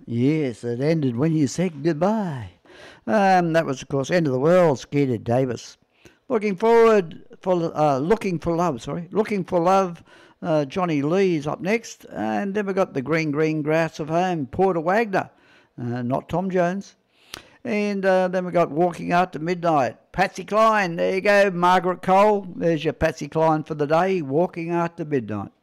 Yes, it ended when you said goodbye. That was, of course, End of the World, Skeeter Davis. Looking for love. Sorry, looking for love. Johnny Lee's up next, and then we got the green grass of home, Porter Wagner, not Tom Jones. And then we got Walking After Midnight, Patsy Cline. There you go, Margaret Cole. There's your Patsy Cline for the day, Walking After Midnight.